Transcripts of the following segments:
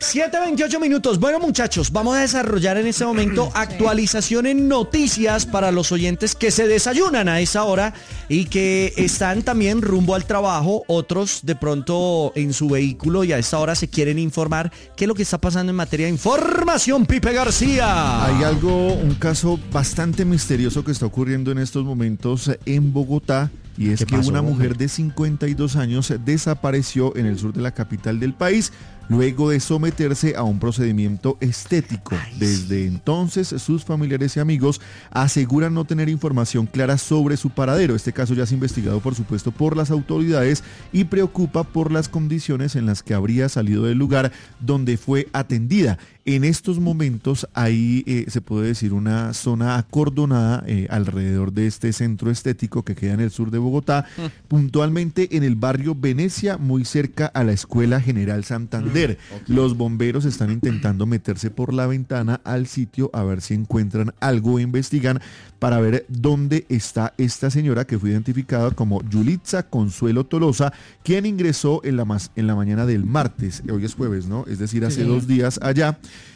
7:28. Bueno, muchachos, vamos a desarrollar en este momento actualización en noticias para los oyentes que se desayunan a esa hora y que están también rumbo al trabajo. Otros de pronto en su vehículo y a esta hora se quieren informar qué es lo que está pasando en materia de información. Pipe García. Hay un caso bastante misterioso que está ocurriendo en estos momentos en Bogotá. Y es que una mujer de 52 años desapareció en el sur de la capital del país luego de someterse a un procedimiento estético. Desde entonces, sus familiares y amigos aseguran no tener información clara sobre su paradero. Este caso ya es investigado, por supuesto, por las autoridades y preocupa por las condiciones en las que habría salido del lugar donde fue atendida. En estos momentos hay, se puede decir, una zona acordonada alrededor de este centro estético que queda en el sur de Bogotá, puntualmente en el barrio Venecia, muy cerca a la Escuela General Santander. Los bomberos están intentando meterse por la ventana al sitio a ver si encuentran algo e investigan para ver dónde está esta señora que fue identificada como Yulitza Consuelo Tolosa, quien ingresó en la mañana del martes, hoy es jueves, ¿no? Es decir, hace 2 días allá,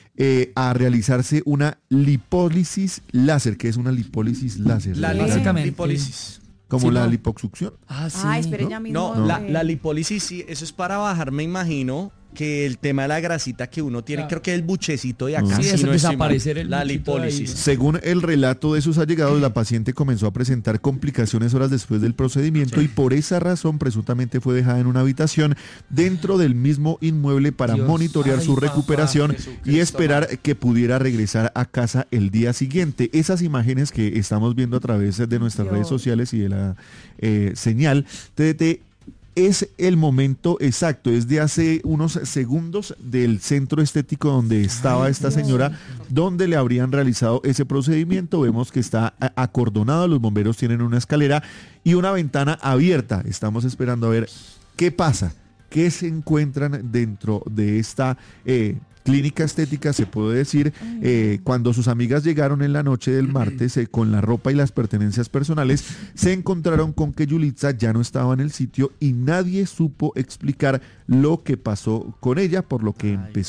a realizarse una lipólisis láser. ¿Qué es una lipólisis láser? La lipólisis. ¿Como la liposucción? Sí. Espere, ya mismo. No, la lipólisis sí, eso es para bajar, me imagino, que el tema de la grasita que uno tiene, creo que el buchecito de acá. Sí, eso desaparecer la lipólisis. Según el relato de sus allegados, la paciente comenzó a presentar complicaciones horas después del procedimiento y por esa razón presuntamente fue dejada en una habitación dentro del mismo inmueble para monitorear su recuperación y esperar que pudiera regresar a casa el día siguiente. Esas imágenes que estamos viendo a través de nuestras redes sociales y de la señal TDT es el momento exacto, es de hace unos segundos del centro estético donde estaba esta señora, donde le habrían realizado ese procedimiento. Vemos que está acordonado, los bomberos tienen una escalera y una ventana abierta. Estamos esperando a ver qué pasa, qué se encuentran dentro de esta clínica estética, se puede decir. Cuando sus amigas llegaron en la noche del martes con la ropa y las pertenencias personales, se encontraron con que Yulitza ya no estaba en el sitio y nadie supo explicar lo que pasó con ella, por lo que empezó